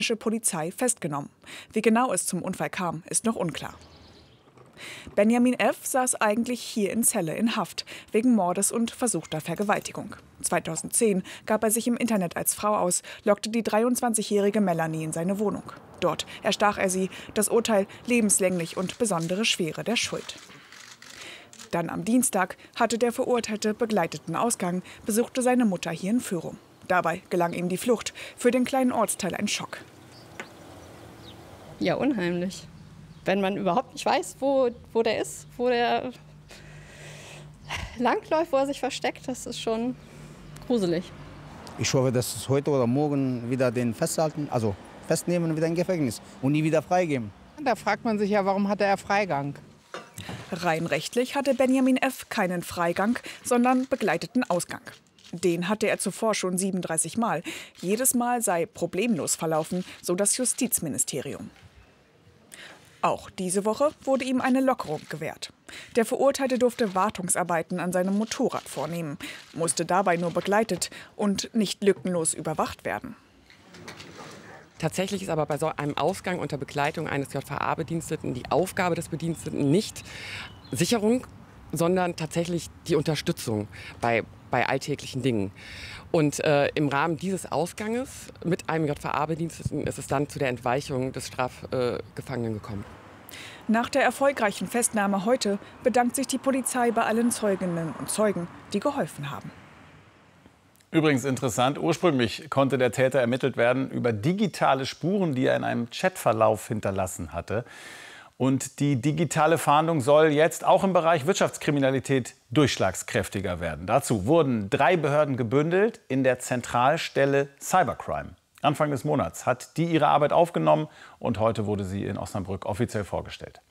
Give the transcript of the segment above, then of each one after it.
Polizei festgenommen. Wie genau es zum Unfall kam, ist noch unklar. Benjamin F. saß eigentlich hier in Celle in Haft, wegen Mordes und versuchter Vergewaltigung. 2010 gab er sich im Internet als Frau aus, lockte die 23-jährige Melanie in seine Wohnung. Dort erstach er sie, das Urteil lebenslänglich und besondere Schwere der Schuld. Dann am Dienstag hatte der Verurteilte begleiteten Ausgang, besuchte seine Mutter hier in Führung. Dabei gelang ihm die Flucht, für den kleinen Ortsteil ein Schock. Ja, unheimlich. Wenn man überhaupt nicht weiß, wo der ist, wo der langläuft, wo er sich versteckt, das ist schon gruselig. Ich hoffe, dass es heute oder morgen wieder den festhalten, also festnehmen und wieder im Gefängnis und nie wieder freigeben. Da fragt man sich ja, warum hat er Freigang? Rein rechtlich hatte Benjamin F. keinen Freigang, sondern begleiteten Ausgang. Den hatte er zuvor schon 37 Mal. Jedes Mal sei problemlos verlaufen, so das Justizministerium. Auch diese Woche wurde ihm eine Lockerung gewährt. Der Verurteilte durfte Wartungsarbeiten an seinem Motorrad vornehmen, musste dabei nur begleitet und nicht lückenlos überwacht werden. Tatsächlich ist aber bei so einem Ausgang unter Begleitung eines JVA-Bediensteten die Aufgabe des Bediensteten nicht Sicherung, sondern tatsächlich die Unterstützung bei alltäglichen Dingen. Und im Rahmen dieses Ausganges mit einem JVA-Bediensteten ist es dann zu der Entweichung des Strafgefangenen gekommen. Nach der erfolgreichen Festnahme heute bedankt sich die Polizei bei allen Zeuginnen und Zeugen, die geholfen haben. Übrigens interessant, ursprünglich konnte der Täter ermittelt werden über digitale Spuren, die er in einem Chatverlauf hinterlassen hatte. Und die digitale Fahndung soll jetzt auch im Bereich Wirtschaftskriminalität durchschlagskräftiger werden. Dazu wurden 3 Behörden gebündelt in der Zentralstelle Cybercrime. Anfang des Monats hat die ihre Arbeit aufgenommen und heute wurde sie in Osnabrück offiziell vorgestellt.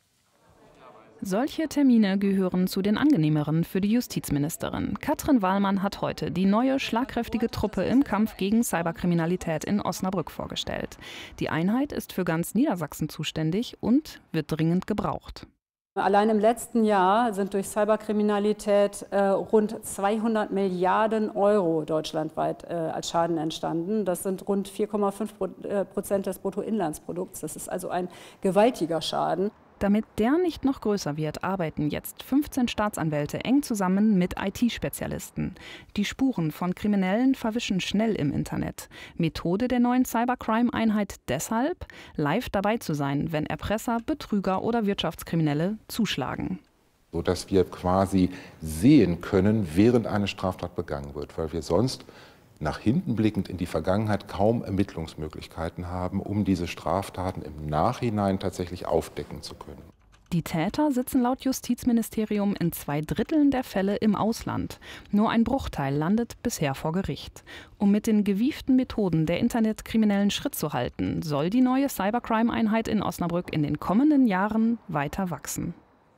Solche Termine gehören zu den angenehmeren für die Justizministerin. Katrin Wahlmann hat heute die neue, schlagkräftige Truppe im Kampf gegen Cyberkriminalität in Osnabrück vorgestellt. Die Einheit ist für ganz Niedersachsen zuständig und wird dringend gebraucht. Allein im letzten Jahr sind durch Cyberkriminalität rund 200 Milliarden Euro deutschlandweit als Schaden entstanden. Das sind rund 4,5% des Bruttoinlandsprodukts. Das ist also ein gewaltiger Schaden. Damit der nicht noch größer wird, arbeiten jetzt 15 Staatsanwälte eng zusammen mit IT-Spezialisten. Die Spuren von Kriminellen verwischen schnell im Internet. Methode der neuen Cybercrime-Einheit deshalb, live dabei zu sein, wenn Erpresser, Betrüger oder Wirtschaftskriminelle zuschlagen. Sodass wir quasi sehen können, während eine Straftat begangen wird, weil wir sonst nach hinten blickend in die Vergangenheit kaum Ermittlungsmöglichkeiten haben, um diese Straftaten im Nachhinein tatsächlich aufdecken zu können. Die Täter sitzen laut Justizministerium in 2/3 der Fälle im Ausland. Nur ein Bruchteil landet bisher vor Gericht. Um mit den gewieften Methoden der Internetkriminellen Schritt zu halten, soll die neue Cybercrime-Einheit in Osnabrück in den kommenden Jahren weiter wachsen.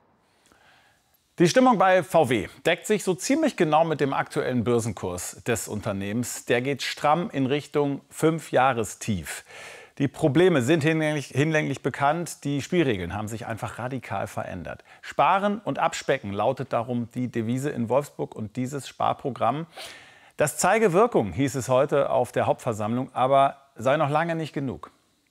Die Stimmung bei VW deckt sich so ziemlich genau mit dem aktuellen Börsenkurs des Unternehmens. Der geht stramm in Richtung 5-Jahrestief. Die Probleme sind hinlänglich bekannt. Die Spielregeln haben sich einfach radikal verändert. Sparen und Abspecken lautet darum die Devise in Wolfsburg und dieses Sparprogramm. Das zeige Wirkung, hieß es heute auf der Hauptversammlung, aber sei noch lange nicht genug.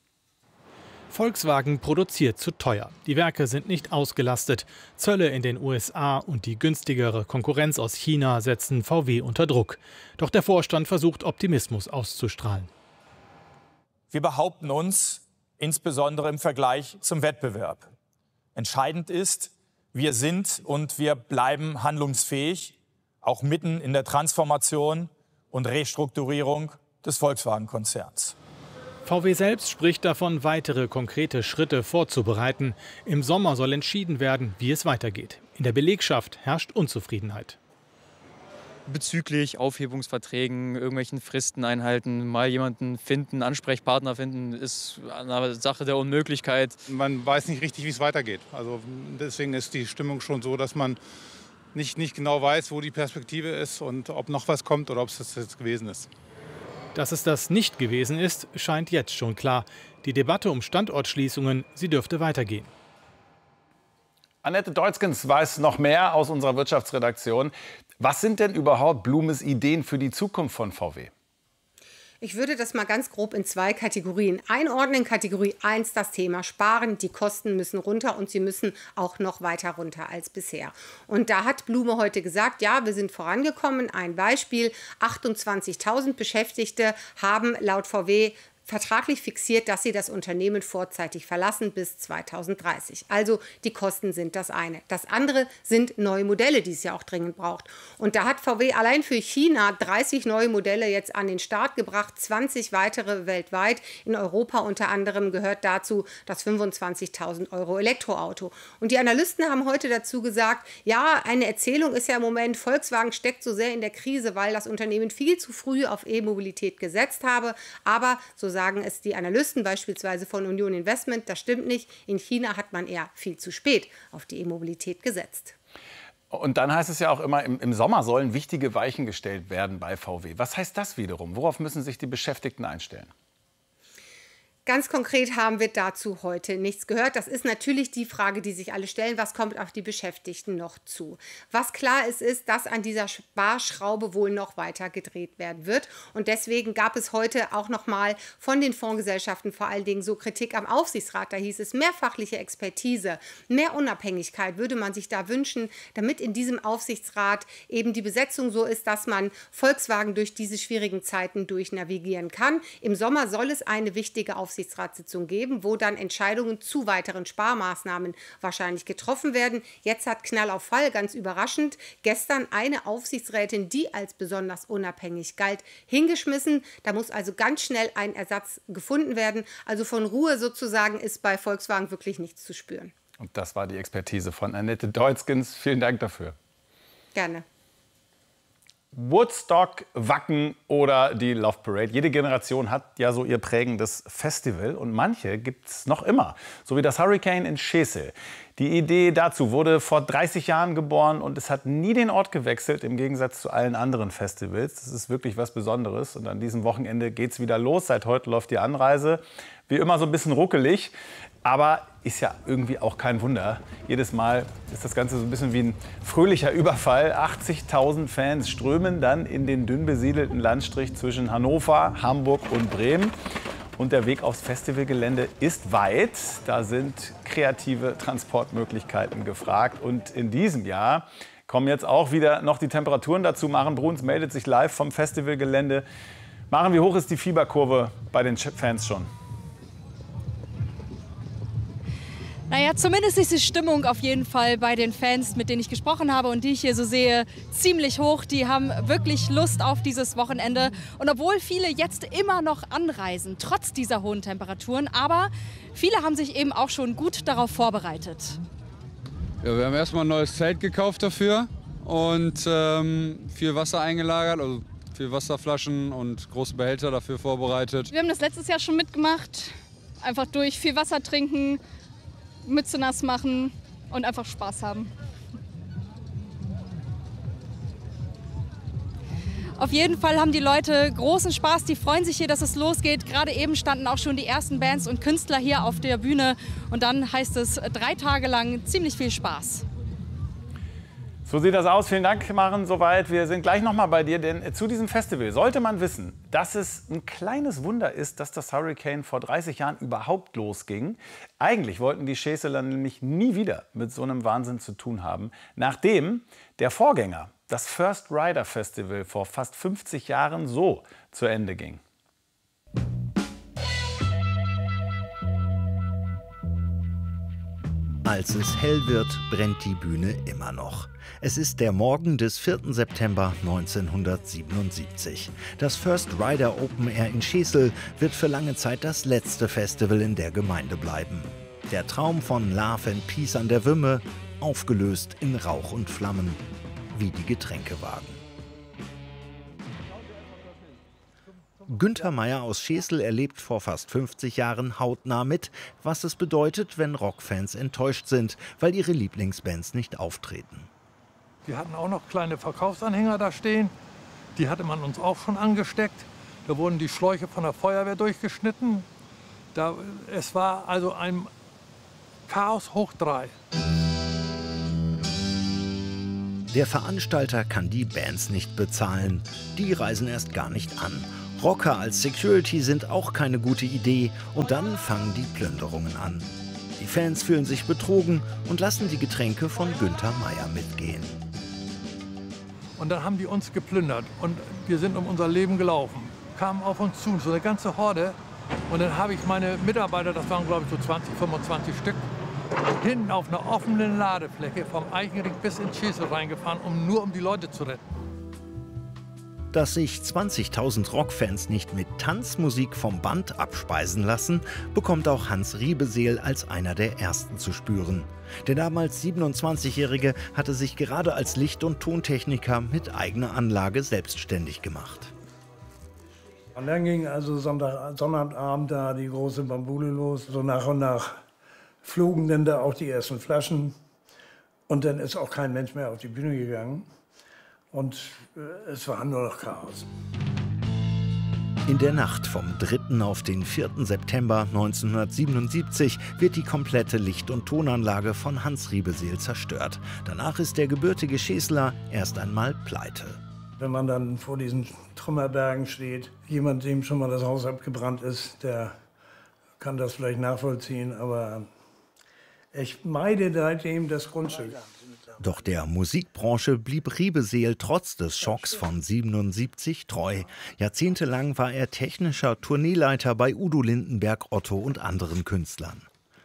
Volkswagen produziert zu teuer. Die Werke sind nicht ausgelastet. Zölle in den USA und die günstigere Konkurrenz aus China setzen VW unter Druck. Doch der Vorstand versucht, Optimismus auszustrahlen. Wir behaupten uns, insbesondere im Vergleich zum Wettbewerb. Entscheidend ist, wir sind und wir bleiben handlungsfähig, auch mitten in der Transformation und Restrukturierung des Volkswagen-Konzerns. VW selbst spricht davon, weitere konkrete Schritte vorzubereiten. Im Sommer soll entschieden werden, wie es weitergeht. In der Belegschaft herrscht Unzufriedenheit. Bezüglich Aufhebungsverträgen, irgendwelchen Fristen einhalten, mal jemanden finden, Ansprechpartner finden, ist eine Sache der Unmöglichkeit. Man weiß nicht richtig, wie es weitergeht. Also deswegen ist die Stimmung schon so, dass man nicht genau weiß, wo die Perspektive ist und ob noch was kommt oder ob es das jetzt gewesen ist. Dass es das nicht gewesen ist, scheint jetzt schon klar. Die Debatte um Standortschließungen, sie dürfte weitergehen. Annette Deutzgens weiß noch mehr aus unserer Wirtschaftsredaktion. Was sind denn überhaupt Blumes Ideen für die Zukunft von VW? Ich würde das mal ganz grob in 2 Kategorien einordnen. Kategorie 1 das Thema Sparen. Die Kosten müssen runter und sie müssen auch noch weiter runter als bisher. Und da hat Blume heute gesagt, ja, wir sind vorangekommen. Ein Beispiel, 28.000 Beschäftigte haben laut VW vertraglich fixiert, dass sie das Unternehmen vorzeitig verlassen bis 2030. Also die Kosten sind das eine. Das andere sind neue Modelle, die es ja auch dringend braucht. Und da hat VW allein für China 30 neue Modelle jetzt an den Start gebracht, 20 weitere weltweit. In Europa unter anderem gehört dazu das 25.000 € Elektroauto. Und die Analysten haben heute dazu gesagt, ja, eine Erzählung ist ja im Moment, Volkswagen steckt so sehr in der Krise, weil das Unternehmen viel zu früh auf E-Mobilität gesetzt habe. Aber so sagen es die Analysten, beispielsweise von Union Investment, das stimmt nicht. In China hat man eher viel zu spät auf die E-Mobilität gesetzt. Und dann heißt es ja auch immer, im Sommer sollen wichtige Weichen gestellt werden bei VW. Was heißt das wiederum? Worauf müssen sich die Beschäftigten einstellen? Ganz konkret haben wir dazu heute nichts gehört. Das ist natürlich die Frage, die sich alle stellen. Was kommt auf die Beschäftigten noch zu? Was klar ist, ist, dass an dieser Sparschraube wohl noch weiter gedreht werden wird. Und deswegen gab es heute auch noch mal von den Fondsgesellschaften vor allen Dingen so Kritik am Aufsichtsrat. Da hieß es, mehr fachliche Expertise, mehr Unabhängigkeit würde man sich da wünschen, damit in diesem Aufsichtsrat eben die Besetzung so ist, dass man Volkswagen durch diese schwierigen Zeiten durchnavigieren kann. Im Sommer soll es eine wichtige Aufsichtsratssitzung geben, wo dann Entscheidungen zu weiteren Sparmaßnahmen wahrscheinlich getroffen werden. Jetzt hat Knall auf Fall, ganz überraschend, gestern eine Aufsichtsrätin, die als besonders unabhängig galt, hingeschmissen. Da muss also ganz schnell ein Ersatz gefunden werden. Also von Ruhe sozusagen ist bei Volkswagen wirklich nichts zu spüren. Und das war die Expertise von Annette Deutzgens. Vielen Dank dafür. Gerne. Woodstock, Wacken oder die Love Parade. Jede Generation hat ja so ihr prägendes Festival und manche gibt es noch immer. So wie das Hurricane in Schesel. Die Idee dazu wurde vor 30 Jahren geboren und es hat nie den Ort gewechselt, im Gegensatz zu allen anderen Festivals. Das ist wirklich was Besonderes und an diesem Wochenende geht es wieder los. Seit heute läuft die Anreise. Wie immer so ein bisschen ruckelig, aber ist ja irgendwie auch kein Wunder. Jedes Mal ist das Ganze so ein bisschen wie ein fröhlicher Überfall. 80.000 Fans strömen dann in den dünn besiedelten Landstrich zwischen Hannover, Hamburg und Bremen. Und der Weg aufs Festivalgelände ist weit. Da sind kreative Transportmöglichkeiten gefragt. Und in diesem Jahr kommen jetzt auch wieder noch die Temperaturen dazu. Maren Bruns meldet sich live vom Festivalgelände. Maren, wie hoch ist die Fieberkurve bei den Fans schon? Naja, zumindest ist die Stimmung auf jeden Fall bei den Fans, mit denen ich gesprochen habe und die ich hier so sehe, ziemlich hoch. Die haben wirklich Lust auf dieses Wochenende. Und obwohl viele jetzt immer noch anreisen, trotz dieser hohen Temperaturen, aber viele haben sich eben auch schon gut darauf vorbereitet. Ja, wir haben erstmal ein neues Zelt gekauft dafür und viel Wasser eingelagert, also viel Wasserflaschen und große Behälter dafür vorbereitet. Wir haben das letztes Jahr schon mitgemacht. Einfach durch viel Wasser trinken, Mütze nass machen und einfach Spaß haben. Auf jeden Fall haben die Leute großen Spaß, die freuen sich hier, dass es losgeht. Gerade eben standen auch schon die ersten Bands und Künstler hier auf der Bühne. Und dann heißt es 3 Tage lang ziemlich viel Spaß. So sieht das aus. Vielen Dank, Maren, soweit. Wir sind gleich noch mal bei dir, denn zu diesem Festival sollte man wissen, dass es ein kleines Wunder ist, dass das Hurricane vor 30 Jahren überhaupt losging. Eigentlich wollten die Scheseler nämlich nie wieder mit so einem Wahnsinn zu tun haben, nachdem der Vorgänger, das First Rider Festival, vor fast 50 Jahren so zu Ende ging. Als es hell wird, brennt die Bühne immer noch. Es ist der Morgen des 4. September 1977. Das First Rider Open Air in Schesel wird für lange Zeit das letzte Festival in der Gemeinde bleiben. Der Traum von Love and Peace an der Wümme, aufgelöst in Rauch und Flammen, wie die Getränkewagen. Günther Meier aus Schesel erlebt vor fast 50 Jahren hautnah mit, was es bedeutet, wenn Rockfans enttäuscht sind, weil ihre Lieblingsbands nicht auftreten. Wir hatten auch noch kleine Verkaufsanhänger da stehen. Die hatte man uns auch schon angesteckt. Da wurden die Schläuche von der Feuerwehr durchgeschnitten. Es war also ein Chaos hoch 3. Der Veranstalter kann die Bands nicht bezahlen. Die reisen erst gar nicht an. Rocker als Security sind auch keine gute Idee und dann fangen die Plünderungen an. Die Fans fühlen sich betrogen und lassen die Getränke von Günther Meier mitgehen. Und dann haben die uns geplündert und wir sind um unser Leben gelaufen. Kamen auf uns zu, so eine ganze Horde. Und dann habe ich meine Mitarbeiter, das waren glaube ich so 20, 25 Stück, hinten auf einer offenen Ladefläche vom Eichenring bis in Schesel reingefahren, nur um die Leute zu retten. Dass sich 20.000 Rockfans nicht mit Tanzmusik vom Band abspeisen lassen, bekommt auch Hans Riebeseel als einer der Ersten zu spüren. Der damals 27-Jährige hatte sich gerade als Licht- und Tontechniker mit eigener Anlage selbstständig gemacht. Und dann ging also Sonnabend da die große Bambule los. So nach und nach flogen dann da auch die ersten Flaschen. Und dann ist auch kein Mensch mehr auf die Bühne gegangen. Und es war nur noch Chaos. In der Nacht vom 3. auf den 4. September 1977 wird die komplette Licht- und Tonanlage von Hans Riebeseel zerstört. Danach ist der gebürtige Scheßler erst einmal pleite. Wenn man dann vor diesen Trümmerbergen steht, jemand, dem schon mal das Haus abgebrannt ist, der kann das vielleicht nachvollziehen, aber ich meide seitdem das Grundstück. Doch der Musikbranche blieb Riebeseel trotz des Schocks von 77 treu. Jahrzehntelang war er technischer Tourneeleiter bei Udo Lindenberg, Otto und anderen Künstlern.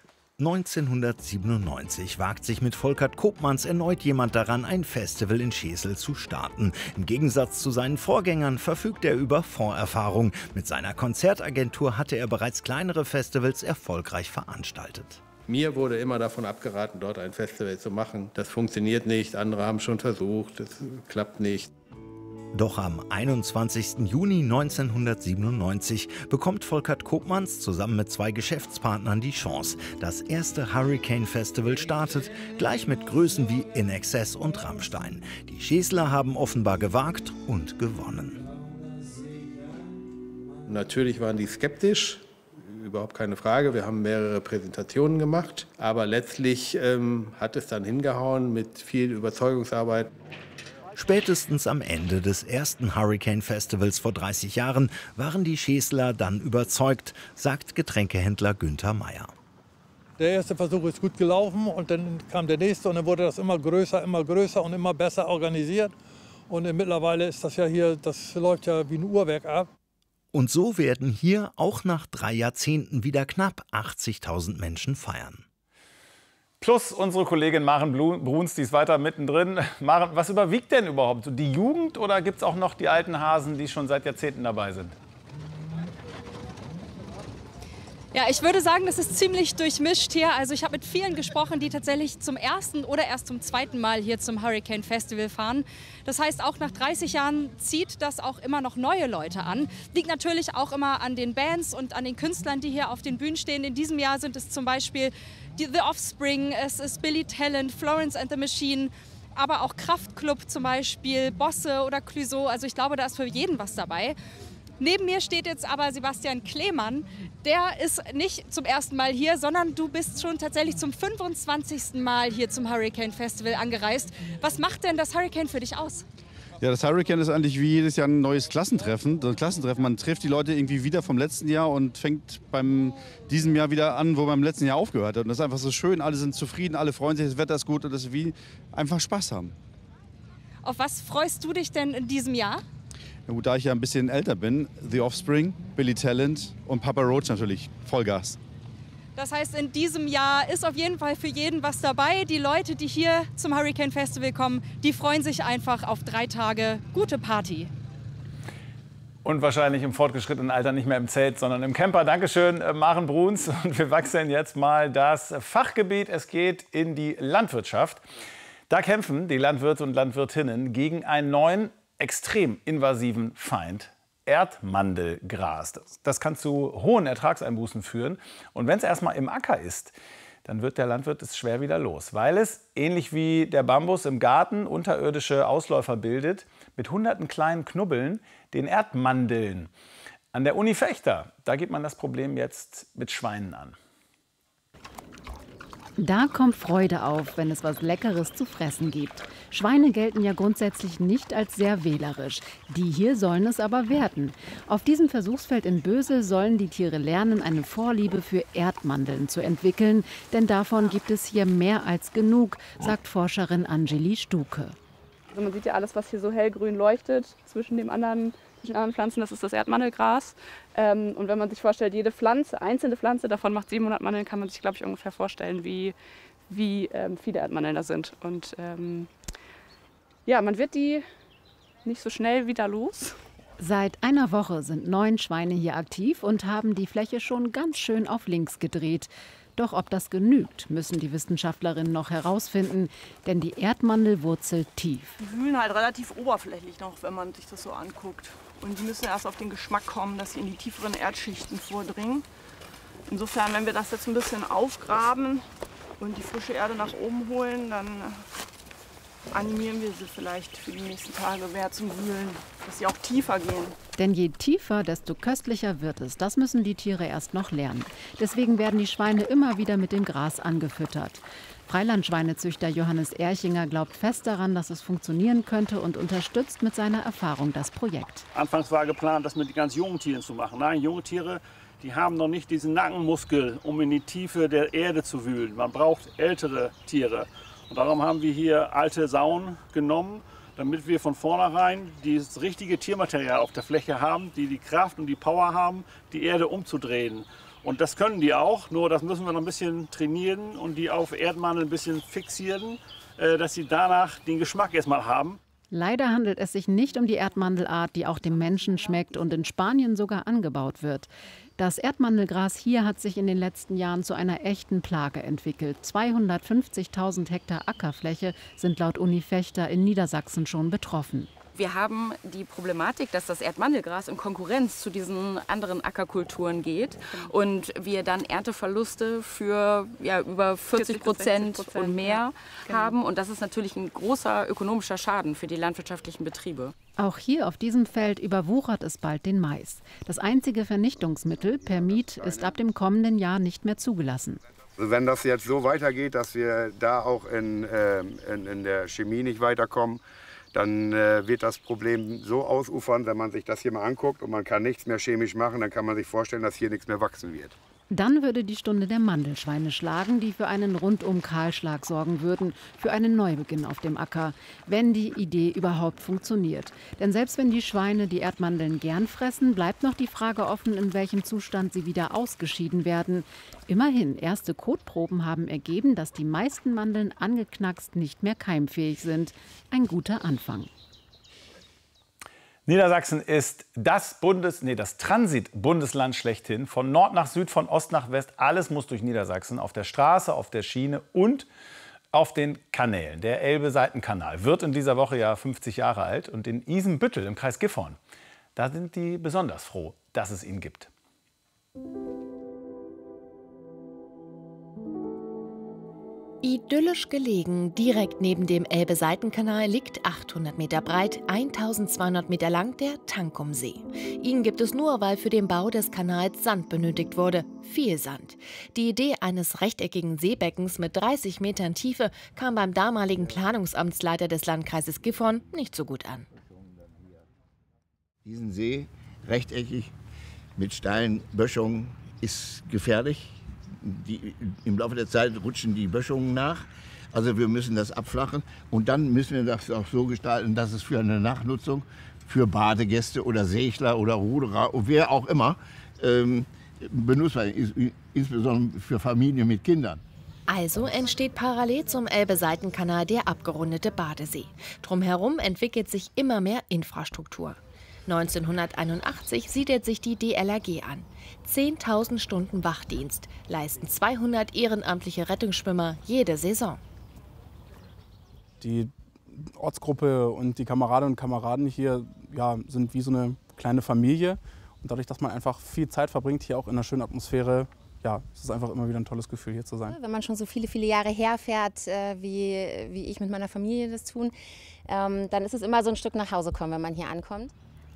1997 wagt sich mit Volkert Koopmans erneut jemand daran, ein Festival in Schesel zu starten. Im Gegensatz zu seinen Vorgängern verfügt er über Vorerfahrung. Mit seiner Konzertagentur hatte er bereits kleinere Festivals erfolgreich veranstaltet. Mir wurde immer davon abgeraten, dort ein Festival zu machen. Das funktioniert nicht, andere haben schon versucht, das klappt nicht. Doch am 21. Juni 1997 bekommt Volkert Koopmans zusammen mit 2 Geschäftspartnern die Chance. Das erste Hurricane Festival startet, gleich mit Größen wie INXS und Rammstein. Die Schesler haben offenbar gewagt und gewonnen. Natürlich waren die skeptisch. Überhaupt keine Frage. Wir haben mehrere Präsentationen gemacht. Aber letztlich hat es dann hingehauen mit viel Überzeugungsarbeit. Spätestens am Ende des ersten Hurricane Festivals vor 30 Jahren waren die Schesler dann überzeugt, sagt Getränkehändler Günther Meier. Der erste Versuch ist gut gelaufen und dann kam der nächste und dann wurde das immer größer und immer besser organisiert. Und mittlerweile ist das ja hier, das läuft ja wie ein Uhrwerk ab. Und so werden hier auch nach 3 Jahrzehnten wieder knapp 80.000 Menschen feiern. Plus unsere Kollegin Maren Bruns, die ist weiter mittendrin. Maren, was überwiegt denn überhaupt? Die Jugend oder gibt es auch noch die alten Hasen, die schon seit Jahrzehnten dabei sind? Ja, ich würde sagen, das ist ziemlich durchmischt hier. Also ich habe mit vielen gesprochen, die tatsächlich zum ersten oder erst zum zweiten Mal hier zum Hurricane Festival fahren. Das heißt, auch nach 30 Jahren zieht das auch immer noch neue Leute an. Liegt natürlich auch immer an den Bands und an den Künstlern, die hier auf den Bühnen stehen. In diesem Jahr sind es zum Beispiel The Offspring, es ist Billy Talent, Florence and the Machine, aber auch Kraftklub zum Beispiel, Bosse oder Clouseau. Also ich glaube, da ist für jeden was dabei. Neben mir steht jetzt aber Sebastian Kleemann. Der ist nicht zum ersten Mal hier, sondern du bist schon tatsächlich zum 25. Mal hier zum Hurricane Festival angereist. Was macht denn das Hurricane für dich aus? Ja, das Hurricane ist eigentlich wie jedes Jahr ein neues Klassentreffen. Man trifft die Leute irgendwie wieder vom letzten Jahr und fängt beim diesem Jahr wieder an, wo beim letzten Jahr aufgehört hat. Und das ist einfach so schön, alle sind zufrieden, alle freuen sich, das Wetter ist gut und das ist wie einfach Spaß haben. Auf was freust du dich denn in diesem Jahr? Ja, gut, da ich ja ein bisschen älter bin, The Offspring, Billy Talent und Papa Roach natürlich, Vollgas. Das heißt, in diesem Jahr ist auf jeden Fall für jeden was dabei. Die Leute, die hier zum Hurricane Festival kommen, die freuen sich einfach auf 3 Tage gute Party. Und wahrscheinlich im fortgeschrittenen Alter nicht mehr im Zelt, sondern im Camper. Dankeschön, Maren Bruns. Und wir wechseln jetzt mal das Fachgebiet. Es geht in die Landwirtschaft. Da kämpfen die Landwirte und Landwirtinnen gegen einen neuen, extrem invasiven Feind. Erdmandelgras. Das kann zu hohen Ertragseinbußen führen. Und wenn es erstmal im Acker ist, dann wird der Landwirt es schwer wieder los, weil es, ähnlich wie der Bambus im Garten, unterirdische Ausläufer bildet, mit hunderten kleinen Knubbeln, den Erdmandeln. An der Uni Vechta, da geht man das Problem jetzt mit Schweinen an. Da kommt Freude auf, wenn es was Leckeres zu fressen gibt. Schweine gelten ja grundsätzlich nicht als sehr wählerisch. Die hier sollen es aber werden. Auf diesem Versuchsfeld in Bösel sollen die Tiere lernen, eine Vorliebe für Erdmandeln zu entwickeln. Denn davon gibt es hier mehr als genug, sagt Forscherin Angeli Stuke. Also man sieht ja alles, was hier so hellgrün leuchtet zwischen den anderen Pflanzen, das ist das Erdmandelgras. Und wenn man sich vorstellt, jede Pflanze, einzelne Pflanze, davon macht 700 Mandeln, kann man sich, glaube ich, ungefähr vorstellen, wie viele Erdmandeln da sind. Und ja, man wird die nicht so schnell wieder los. Seit einer Woche sind 9 Schweine hier aktiv und haben die Fläche schon ganz schön auf links gedreht. Doch ob das genügt, müssen die Wissenschaftlerinnen noch herausfinden, denn die Erdmandel wurzelt tief. Die wühlen halt relativ oberflächlich noch, wenn man sich das so anguckt. Und die müssen erst auf den Geschmack kommen, dass sie in die tieferen Erdschichten vordringen. Insofern, wenn wir das jetzt ein bisschen aufgraben und die frische Erde nach oben holen, dann animieren wir sie vielleicht für die nächsten Tage mehr zum Wühlen, dass sie auch tiefer gehen. Denn je tiefer, desto köstlicher wird es. Das müssen die Tiere erst noch lernen. Deswegen werden die Schweine immer wieder mit dem Gras angefüttert. Freilandschweinezüchter Johannes Erchinger glaubt fest daran, dass es funktionieren könnte und unterstützt mit seiner Erfahrung das Projekt. Anfangs war geplant, das mit den ganz jungen Tieren zu machen. Nein, junge Tiere, die haben noch nicht diesen Nackenmuskel, um in die Tiefe der Erde zu wühlen. Man braucht ältere Tiere. Und darum haben wir hier alte Sauen genommen, damit wir von vornherein dieses richtige Tiermaterial auf der Fläche haben, die die Kraft und die Power haben, die Erde umzudrehen. Und das können die auch, nur das müssen wir noch ein bisschen trainieren und die auf Erdmandeln ein bisschen fixieren, dass sie danach den Geschmack erstmal haben. Leider handelt es sich nicht um die Erdmandelart, die auch dem Menschen schmeckt und in Spanien sogar angebaut wird. Das Erdmandelgras hier hat sich in den letzten Jahren zu einer echten Plage entwickelt. 250.000 Hektar Ackerfläche sind laut Uni Vechta in Niedersachsen schon betroffen. Wir haben die Problematik, dass das Erdmandelgras in Konkurrenz zu diesen anderen Ackerkulturen geht und wir dann Ernteverluste für über 40% und mehr haben. Und das ist natürlich ein großer ökonomischer Schaden für die landwirtschaftlichen Betriebe. Auch hier auf diesem Feld überwuchert es bald den Mais. Das einzige Vernichtungsmittel, Permit, ist ab dem kommenden Jahr nicht mehr zugelassen. Also wenn das jetzt so weitergeht, dass wir da auch in der Chemie nicht weiterkommen, dann wird das Problem so ausufern, wenn man sich das hier mal anguckt und man kann nichts mehr chemisch machen, dann kann man sich vorstellen, dass hier nichts mehr wachsen wird. Dann würde die Stunde der Mandelschweine schlagen, die für einen Rundum-Kahlschlag sorgen würden, für einen Neubeginn auf dem Acker, wenn die Idee überhaupt funktioniert. Denn selbst wenn die Schweine die Erdmandeln gern fressen, bleibt noch die Frage offen, in welchem Zustand sie wieder ausgeschieden werden. Immerhin, erste Kotproben haben ergeben, dass die meisten Mandeln angeknackst nicht mehr keimfähig sind. Ein guter Anfang. Niedersachsen ist das Transitbundesland schlechthin. Von Nord nach Süd, von Ost nach West, alles muss durch Niedersachsen. Auf der Straße, auf der Schiene und auf den Kanälen. Der Elbe-Seitenkanal wird in dieser Woche ja 50 Jahre alt. Und in Isenbüttel im Kreis Gifhorn, da sind die besonders froh, dass es ihn gibt. Idyllisch gelegen, direkt neben dem Elbe-Seitenkanal liegt 800 Meter breit, 1200 Meter lang der Tankumsee. Ihn gibt es nur, weil für den Bau des Kanals Sand benötigt wurde. Viel Sand. Die Idee eines rechteckigen Seebeckens mit 30 Metern Tiefe kam beim damaligen Planungsamtsleiter des Landkreises Gifhorn nicht so gut an. Diesen See, rechteckig, mit steilen Böschungen, ist gefährlich. Im Laufe der Zeit rutschen die Böschungen nach. Also wir müssen das abflachen. Und dann müssen wir das auch so gestalten, dass es für eine Nachnutzung, für Badegäste oder Segler oder Ruderer, wer auch immer, benutzbar ist, insbesondere für Familien mit Kindern. Also entsteht parallel zum Elbe-Seitenkanal der abgerundete Badesee. Drumherum entwickelt sich immer mehr Infrastruktur. 1981 siedelt sich die DLRG an. 10.000 Stunden Wachdienst leisten 200 ehrenamtliche Rettungsschwimmer jede Saison. Die Ortsgruppe und die Kameradinnen und Kameraden hier sind wie so eine kleine Familie. Und dadurch, dass man einfach viel Zeit verbringt, hier auch in einer schönen Atmosphäre, es ist einfach immer wieder ein tolles Gefühl, hier zu sein. Wenn man schon so viele Jahre herfährt, wie ich mit meiner Familie das tun, dann ist es immer so ein Stück nach Hause kommen, wenn man hier ankommt.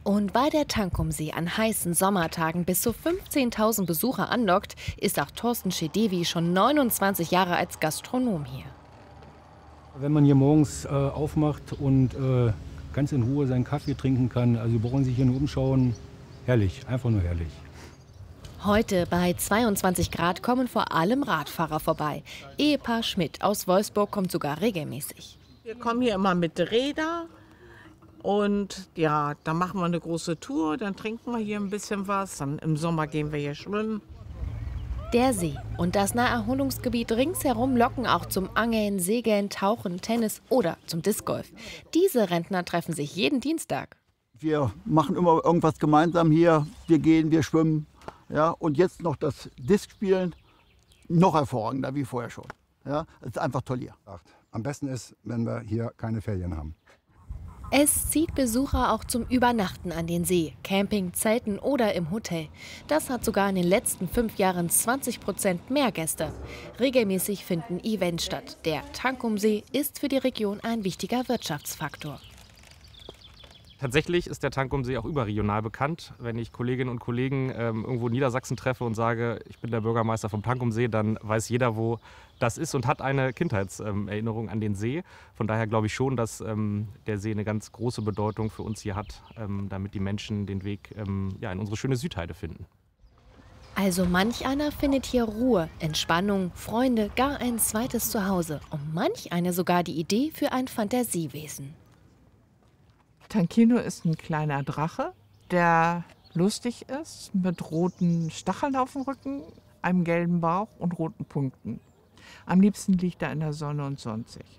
Und weil der Tankumsee an heißen Sommertagen bis zu 15.000 Besucher anlockt, ist auch Thorsten Schedevi schon 29 Jahre als Gastronom hier. Wenn man hier morgens aufmacht und ganz in Ruhe seinen Kaffee trinken kann, also Sie brauchen sich hier nur umschauen, herrlich, einfach nur herrlich. Heute bei 22 Grad kommen vor allem Radfahrer vorbei. Ehepaar Schmidt aus Wolfsburg kommt sogar regelmäßig. Wir kommen hier immer mit Rädern und ja, dann machen wir eine große Tour, dann trinken wir hier ein bisschen was, dann im Sommer gehen wir hier schwimmen. Der See und das Naherholungsgebiet ringsherum locken auch zum Angeln, Segeln, Tauchen, Tennis oder zum Discgolf. Diese Rentner treffen sich jeden Dienstag. Wir machen immer irgendwas gemeinsam hier. Wir gehen, wir schwimmen. Ja, und jetzt noch das Discspielen. Noch hervorragender wie vorher schon. Ja, es ist einfach toll hier. Am besten ist, wenn wir hier keine Ferien haben. Es zieht Besucher auch zum Übernachten an den See, Camping, Zelten oder im Hotel. Das hat sogar in den letzten 5 Jahren 20% mehr Gäste. Regelmäßig finden Events statt. Der Tankumsee ist für die Region ein wichtiger Wirtschaftsfaktor. Tatsächlich ist der Tankumsee auch überregional bekannt. Wenn ich Kolleginnen und Kollegen irgendwo in Niedersachsen treffe und sage, ich bin der Bürgermeister vom Tankumsee, dann weiß jeder, wo das ist und hat eine Kindheitserinnerung an den See. Von daher glaube ich schon, dass der See eine ganz große Bedeutung für uns hier hat, damit die Menschen den Weg in unsere schöne Südheide finden. Also manch einer findet hier Ruhe, Entspannung, Freunde, gar ein zweites Zuhause. Und manch einer sogar die Idee für ein Fantasiewesen. Tankino ist ein kleiner Drache, der lustig ist, mit roten Stacheln auf dem Rücken, einem gelben Bauch und roten Punkten. Am liebsten liegt er in der Sonne und sonnt sich.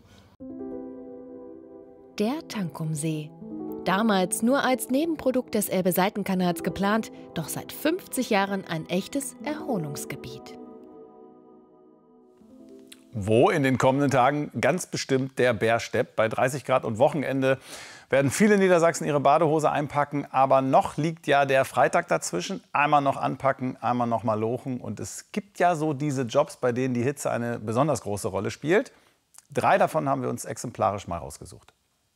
Der Tankumsee. Damals nur als Nebenprodukt des Elbe-Seitenkanals geplant, doch seit 50 Jahren ein echtes Erholungsgebiet. Wo in den kommenden Tagen? Ganz bestimmt der Bärstepp. Bei 30 Grad und Wochenende werden viele Niedersachsen ihre Badehose einpacken. Aber noch liegt ja der Freitag dazwischen. Einmal noch anpacken, einmal noch mal lochen. Und es gibt ja so diese Jobs, bei denen die Hitze eine besonders große Rolle spielt. 3 davon haben wir uns exemplarisch mal rausgesucht.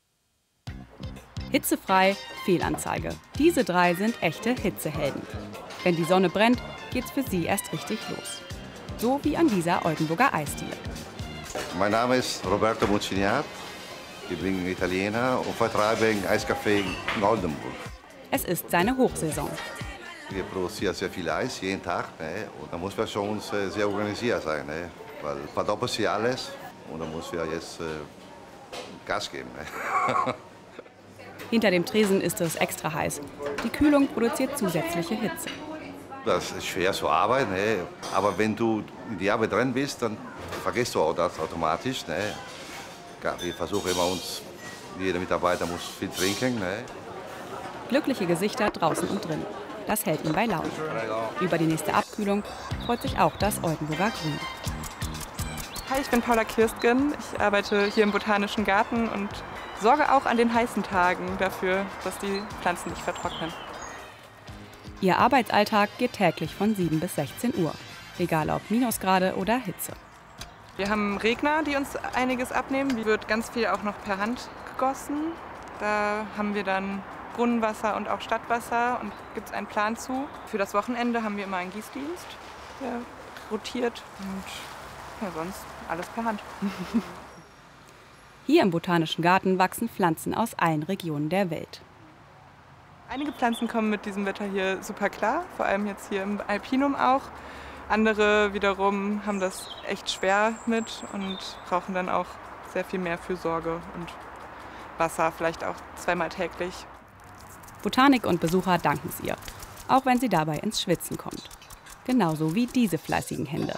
Hitzefrei, Fehlanzeige. Diese 3 sind echte Hitzehelden. Wenn die Sonne brennt, geht's für sie erst richtig los. So wie an dieser Oldenburger Eisdiele. Mein Name ist Roberto Muciniat. Ich bin Italiener und vertreibe ein Eiscafé in Oldenburg. Es ist seine Hochsaison. Wir produzieren sehr viel Eis, jeden Tag. Ne? Und da muss man schon sehr organisiert sein. Ne? Weil verdoppelt sich alles und dann muss wir jetzt Gas geben. Ne? Hinter dem Tresen ist es extra heiß. Die Kühlung produziert zusätzliche Hitze. Das ist schwer zu arbeiten, ne? Aber wenn du in die Arbeit drin bist, dann vergisst du auch das automatisch. Ne? Wir versuchen immer jeder Mitarbeiter muss viel trinken. Ne? Glückliche Gesichter draußen und drin. Das hält ihn bei Laune. Über die nächste Abkühlung freut sich auch das Oldenburger Grün. Hi, ich bin Paula Kirstgen. Ich arbeite hier im Botanischen Garten und sorge auch an den heißen Tagen dafür, dass die Pflanzen nicht vertrocknen. Ihr Arbeitsalltag geht täglich von 7 bis 16 Uhr, egal ob Minusgrade oder Hitze. Wir haben Regner, die uns einiges abnehmen. Wie wird ganz viel auch noch per Hand gegossen. Da haben wir dann Brunnenwasser und auch Stadtwasser und gibt es einen Plan zu. Für das Wochenende haben wir immer einen Gießdienst, der rotiert und ja, sonst alles per Hand. Hier im Botanischen Garten wachsen Pflanzen aus allen Regionen der Welt. Einige Pflanzen kommen mit diesem Wetter hier super klar, vor allem jetzt hier im Alpinum auch. Andere wiederum haben das echt schwer mit und brauchen dann auch sehr viel mehr Fürsorge und Wasser, vielleicht auch 2-mal täglich. Botanik und Besucher danken es ihr, auch wenn sie dabei ins Schwitzen kommt. Genauso wie diese fleißigen Hände.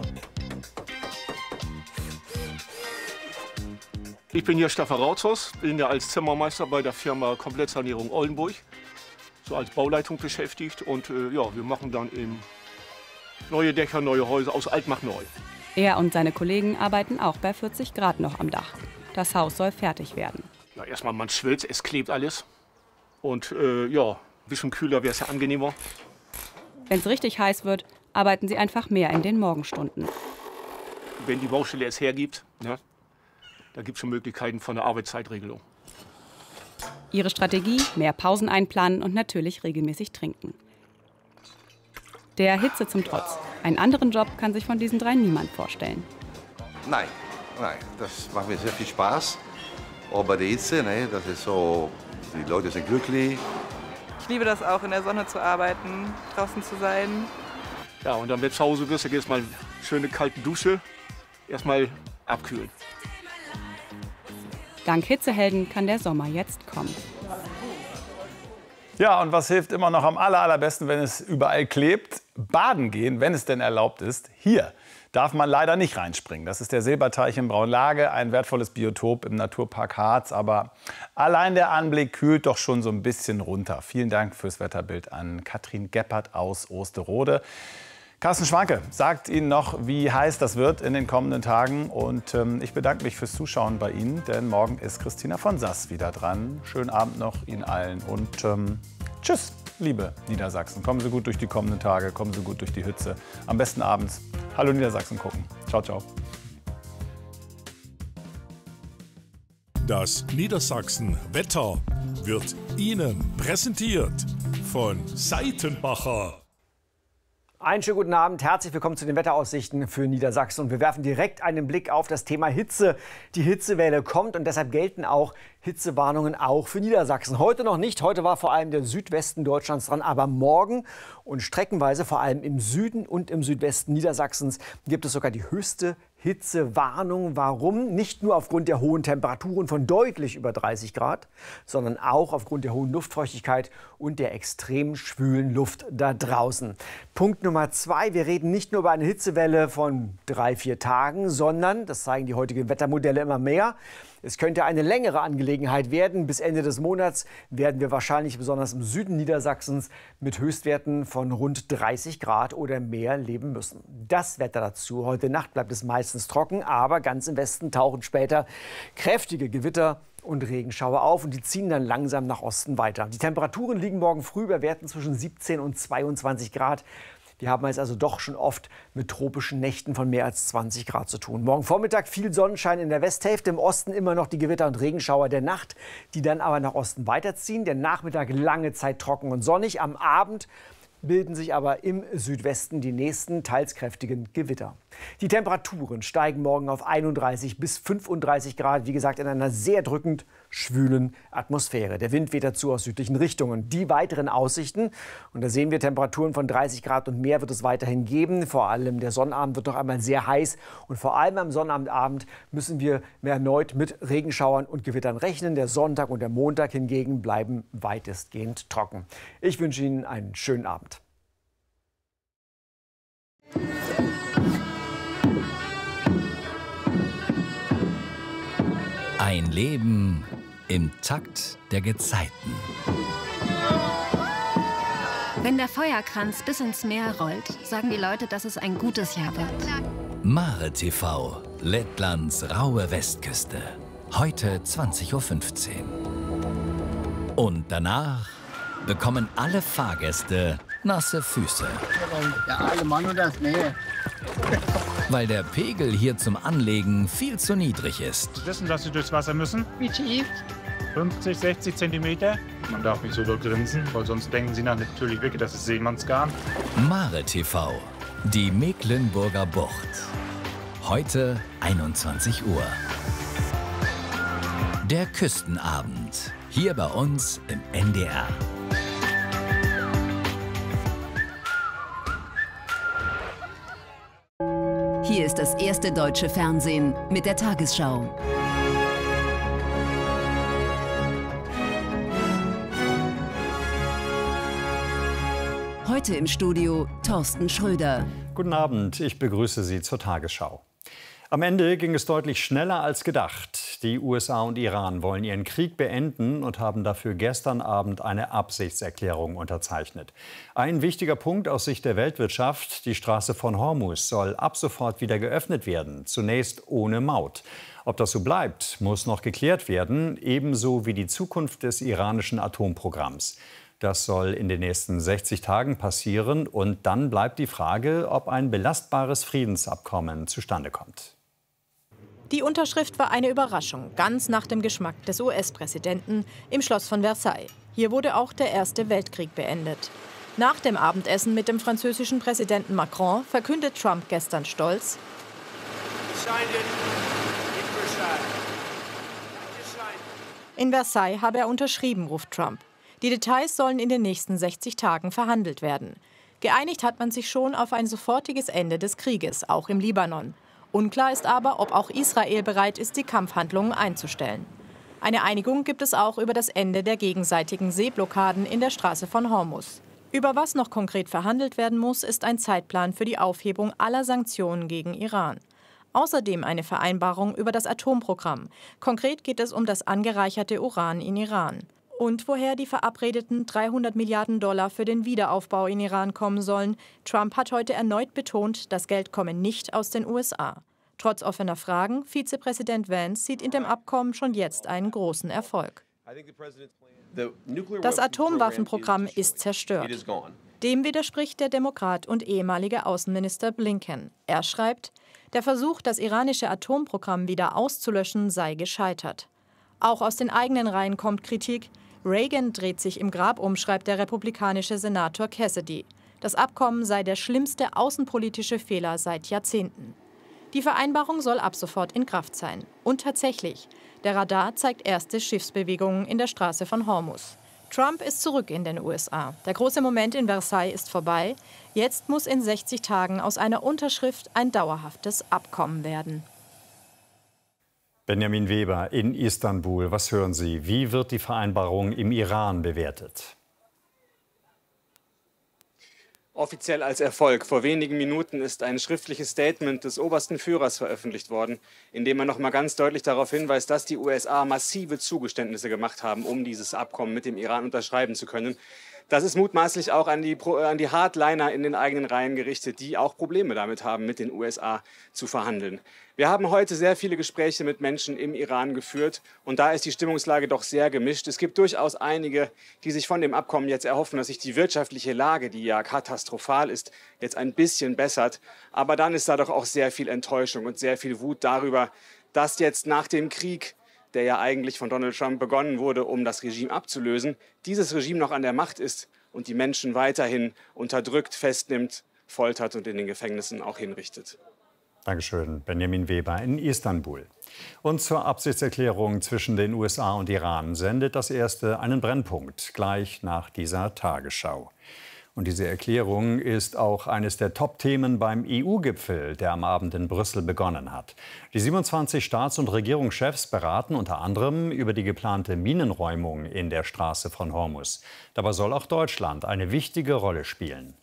Ich bin hier Stefan Rautzhaus, bin ja als Zimmermeister bei der Firma Komplettsanierung Oldenburg, so als Bauleitung beschäftigt und ja, wir machen dann eben neue Dächer, neue Häuser, aus alt macht neu. Er und seine Kollegen arbeiten auch bei 40 Grad noch am Dach. Das Haus soll fertig werden. Ja, erstmal man schwitzt, es klebt alles und ja, ein bisschen kühler wäre es ja angenehmer. Wenn es richtig heiß wird, arbeiten sie einfach mehr in den Morgenstunden. Wenn die Baustelle es hergibt, ne? Da gibt es schon Möglichkeiten von der Arbeitszeitregelung. Ihre Strategie: mehr Pausen einplanen und natürlich regelmäßig trinken. Der Hitze zum Trotz. Einen anderen Job kann sich von diesen 3 niemand vorstellen. Nein, das macht mir sehr viel Spaß. Auch bei der Hitze, ne, das ist so, die Leute sind glücklich. Ich liebe das auch, in der Sonne zu arbeiten, draußen zu sein. Ja, und dann, wenn du zu Hause bist, dann gehst du mal eine schöne kalte Dusche. Erstmal abkühlen. Dank Hitzehelden kann der Sommer jetzt kommen. Ja, und was hilft immer noch am allerbesten, wenn es überall klebt? Baden gehen, wenn es denn erlaubt ist. Hier darf man leider nicht reinspringen. Das ist der Silberteich in Braunlage, ein wertvolles Biotop im Naturpark Harz. Aber allein der Anblick kühlt doch schon so ein bisschen runter. Vielen Dank fürs Wetterbild an Katrin Geppert aus Osterode. Carsten Schwanke sagt Ihnen noch, wie heiß das wird in den kommenden Tagen. Und ich bedanke mich fürs Zuschauen bei Ihnen, denn morgen ist Christina von Sass wieder dran. Schönen Abend noch Ihnen allen und tschüss, liebe Niedersachsen. Kommen Sie gut durch die kommenden Tage, kommen Sie gut durch die Hitze. Am besten abends Hallo Niedersachsen gucken. Ciao, ciao. Das Niedersachsen Wetter wird Ihnen präsentiert von Seitenbacher. Einen schönen guten Abend, herzlich willkommen zu den Wetteraussichten für Niedersachsen. Und wir werfen direkt einen Blick auf das Thema Hitze. Die Hitzewelle kommt und deshalb gelten auch Hitzewarnungen auch für Niedersachsen. Heute noch nicht, heute war vor allem der Südwesten Deutschlands dran, aber morgen und streckenweise vor allem im Süden und im Südwesten Niedersachsens gibt es sogar die höchste Hitzewarnung. Warum? Nicht nur aufgrund der hohen Temperaturen von deutlich über 30 Grad, sondern auch aufgrund der hohen Luftfeuchtigkeit und der extrem schwülen Luft da draußen. Punkt Nummer 2, wir reden nicht nur über eine Hitzewelle von 3-4 Tagen, sondern, das zeigen die heutigen Wettermodelle immer mehr, es könnte eine längere Angelegenheit werden. Bis Ende des Monats werden wir wahrscheinlich besonders im Süden Niedersachsens mit Höchstwerten von rund 30 Grad oder mehr leben müssen. Das Wetter dazu. Heute Nacht bleibt es meistens trocken, aber ganz im Westen tauchen später kräftige Gewitter und Regenschauer auf und die ziehen dann langsam nach Osten weiter. Die Temperaturen liegen morgen früh bei Werten zwischen 17 und 22 Grad. Wir haben es also doch schon oft mit tropischen Nächten von mehr als 20 Grad zu tun. Morgen Vormittag viel Sonnenschein in der Westhälfte, im Osten immer noch die Gewitter und Regenschauer der Nacht, die dann aber nach Osten weiterziehen. Der Nachmittag lange Zeit trocken und sonnig. Am Abend bilden sich aber im Südwesten die nächsten teils kräftigen Gewitter. Die Temperaturen steigen morgen auf 31 bis 35 Grad, wie gesagt in einer sehr drückend schwülen Atmosphäre. Der Wind weht dazu aus südlichen Richtungen. Die weiteren Aussichten, und da sehen wir Temperaturen von 30 Grad und mehr wird es weiterhin geben. Vor allem der Sonnabend wird noch einmal sehr heiß und vor allem am Sonnabendabend müssen wir erneut mit Regenschauern und Gewittern rechnen. Der Sonntag und der Montag hingegen bleiben weitestgehend trocken. Ich wünsche Ihnen einen schönen Abend. Ein Leben im Takt der Gezeiten. Wenn der Feuerkranz bis ins Meer rollt, sagen die Leute, dass es ein gutes Jahr wird. Mare TV, Lettlands raue Westküste. Heute 20:15 Uhr. Und danach bekommen alle Fahrgäste nasse Füße. Der alte Mann und das Meer. Weil der Pegel hier zum Anlegen viel zu niedrig ist. Sie wissen, dass Sie durchs Wasser müssen? Wie tief? 50, 60 Zentimeter. Man darf nicht so doll grinsen, weil sonst denken Sie natürlich wirklich, das ist Seemannsgarn. Mare TV, die Mecklenburger Bucht. Heute 21 Uhr. Der Küstenabend. Hier bei uns im NDR. Hier ist das erste deutsche Fernsehen mit der Tagesschau. Heute im Studio Thorsten Schröder. Guten Abend, ich begrüße Sie zur Tagesschau. Am Ende ging es deutlich schneller als gedacht. Die USA und Iran wollen ihren Krieg beenden und haben dafür gestern Abend eine Absichtserklärung unterzeichnet. Ein wichtiger Punkt aus Sicht der Weltwirtschaft: Die Straße von Hormuz soll ab sofort wieder geöffnet werden, zunächst ohne Maut. Ob das so bleibt, muss noch geklärt werden, ebenso wie die Zukunft des iranischen Atomprogramms. Das soll in den nächsten 60 Tagen passieren und dann bleibt die Frage, ob ein belastbares Friedensabkommen zustande kommt. Die Unterschrift war eine Überraschung, ganz nach dem Geschmack des US-Präsidenten im Schloss von Versailles. Hier wurde auch der Erste Weltkrieg beendet. Nach dem Abendessen mit dem französischen Präsidenten Macron verkündet Trump gestern stolz: In Versailles habe er unterschrieben, ruft Trump. Die Details sollen in den nächsten 60 Tagen verhandelt werden. Geeinigt hat man sich schon auf ein sofortiges Ende des Krieges, auch im Libanon. Unklar ist aber, ob auch Israel bereit ist, die Kampfhandlungen einzustellen. Eine Einigung gibt es auch über das Ende der gegenseitigen Seeblockaden in der Straße von Hormuz. Über was noch konkret verhandelt werden muss, ist ein Zeitplan für die Aufhebung aller Sanktionen gegen Iran. Außerdem eine Vereinbarung über das Atomprogramm. Konkret geht es um das angereicherte Uran in Iran. Und woher die verabredeten 300 Milliarden Dollar für den Wiederaufbau in Iran kommen sollen. Trump hat heute erneut betont, das Geld komme nicht aus den USA. Trotz offener Fragen, Vizepräsident Vance sieht in dem Abkommen schon jetzt einen großen Erfolg. Das Atomwaffenprogramm ist zerstört. Dem widerspricht der Demokrat und ehemalige Außenminister Blinken. Er schreibt, der Versuch, das iranische Atomprogramm wieder auszulöschen, sei gescheitert. Auch aus den eigenen Reihen kommt Kritik. Reagan dreht sich im Grab um, schreibt der republikanische Senator Cassidy. Das Abkommen sei der schlimmste außenpolitische Fehler seit Jahrzehnten. Die Vereinbarung soll ab sofort in Kraft sein. Und tatsächlich, der Radar zeigt erste Schiffsbewegungen in der Straße von Hormuz. Trump ist zurück in den USA. Der große Moment in Versailles ist vorbei. Jetzt muss in 60 Tagen aus einer Unterschrift ein dauerhaftes Abkommen werden. Benjamin Weber in Istanbul. Was hören Sie? Wie wird die Vereinbarung im Iran bewertet? Offiziell als Erfolg. Vor wenigen Minuten ist ein schriftliches Statement des obersten Führers veröffentlicht worden, in dem er noch mal ganz deutlich darauf hinweist, dass die USA massive Zugeständnisse gemacht haben, um dieses Abkommen mit dem Iran unterschreiben zu können. Das ist mutmaßlich auch an die Hardliner in den eigenen Reihen gerichtet, die auch Probleme damit haben, mit den USA zu verhandeln. Wir haben heute sehr viele Gespräche mit Menschen im Iran geführt und da ist die Stimmungslage doch sehr gemischt. Es gibt durchaus einige, die sich von dem Abkommen jetzt erhoffen, dass sich die wirtschaftliche Lage, die ja katastrophal ist, jetzt ein bisschen bessert. Aber dann ist da doch auch sehr viel Enttäuschung und sehr viel Wut darüber, dass jetzt nach dem Krieg, der ja eigentlich von Donald Trump begonnen wurde, um das Regime abzulösen, dieses Regime noch an der Macht ist und die Menschen weiterhin unterdrückt, festnimmt, foltert und in den Gefängnissen auch hinrichtet. Dankeschön, Benjamin Weber in Istanbul. Und zur Absichtserklärung zwischen den USA und Iran sendet das Erste einen Brennpunkt, gleich nach dieser Tagesschau. Und diese Erklärung ist auch eines der Top-Themen beim EU-Gipfel, der am Abend in Brüssel begonnen hat. Die 27 Staats- und Regierungschefs beraten unter anderem über die geplante Minenräumung in der Straße von Hormuz. Dabei soll auch Deutschland eine wichtige Rolle spielen.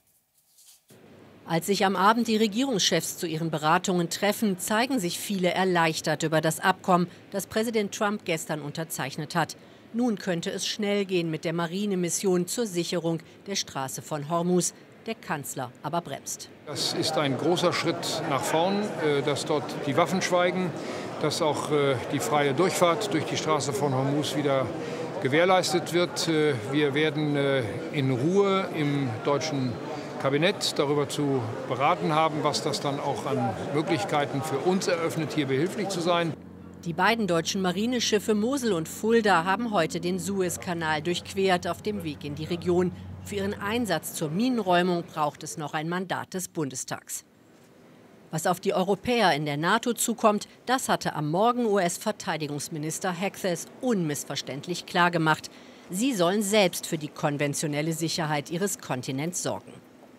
Als sich am Abend die Regierungschefs zu ihren Beratungen treffen, zeigen sich viele erleichtert über das Abkommen, das Präsident Trump gestern unterzeichnet hat. Nun könnte es schnell gehen mit der Marinemission zur Sicherung der Straße von Hormuz. Der Kanzler aber bremst. Das ist ein großer Schritt nach vorn, dass dort die Waffen schweigen, dass auch die freie Durchfahrt durch die Straße von Hormuz wieder gewährleistet wird. Wir werden in Ruhe im deutschen Kabinett darüber zu beraten haben, was das dann auch an Möglichkeiten für uns eröffnet, hier behilflich zu sein. Die beiden deutschen Marineschiffe Mosel und Fulda haben heute den Suezkanal durchquert auf dem Weg in die Region. Für ihren Einsatz zur Minenräumung braucht es noch ein Mandat des Bundestags. Was auf die Europäer in der NATO zukommt, das hatte am Morgen US-Verteidigungsminister Hegseth unmissverständlich klargemacht. Sie sollen selbst für die konventionelle Sicherheit ihres Kontinents sorgen.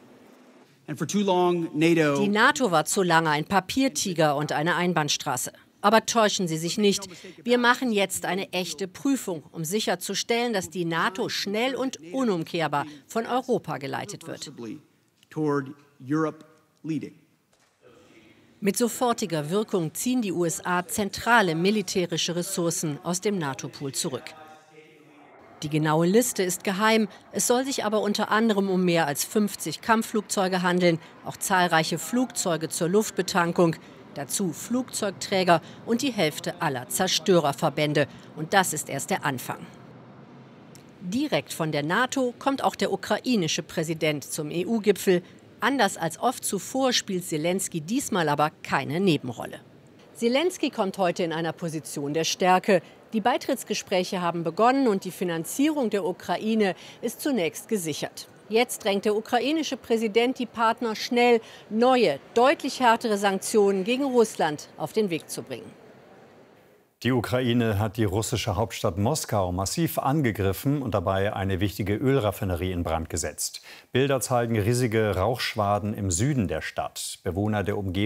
Die NATO war zu lange ein Papiertiger und eine Einbahnstraße. Aber täuschen Sie sich nicht. Wir machen jetzt eine echte Prüfung, um sicherzustellen, dass die NATO schnell und unumkehrbar von Europa geleitet wird. Mit sofortiger Wirkung ziehen die USA zentrale militärische Ressourcen aus dem NATO-Pool zurück. Die genaue Liste ist geheim. Es soll sich aber unter anderem um mehr als 50 Kampfflugzeuge handeln, auch zahlreiche Flugzeuge zur Luftbetankung. Dazu Flugzeugträger und die Hälfte aller Zerstörerverbände. Und das ist erst der Anfang. Direkt von der NATO kommt auch der ukrainische Präsident zum EU-Gipfel. Anders als oft zuvor spielt Selenskyj diesmal aber keine Nebenrolle. Selenskyj kommt heute in einer Position der Stärke. Die Beitrittsgespräche haben begonnen und die Finanzierung der Ukraine ist zunächst gesichert. Jetzt drängt der ukrainische Präsident die Partner schnell, neue, deutlich härtere Sanktionen gegen Russland auf den Weg zu bringen. Die Ukraine hat die russische Hauptstadt Moskau massiv angegriffen und dabei eine wichtige Ölraffinerie in Brand gesetzt. Bilder zeigen riesige Rauchschwaden im Süden der Stadt. Bewohner der Umgebung